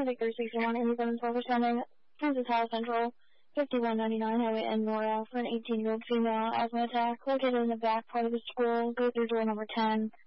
Victor 61 8712 responding. Kansas Hall Central 5199 Highway N Nora for an 18-year-old female asthma attack located in the back part of the school. Go through door number 10.